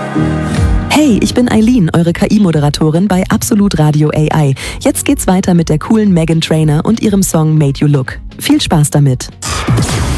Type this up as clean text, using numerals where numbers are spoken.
Hey, ich bin Eileen, eure KI-Moderatorin bei Absolut Radio AI. Jetzt geht's weiter mit der coolen Meghan Trainor und ihrem Song Made You Look. Viel Spaß damit!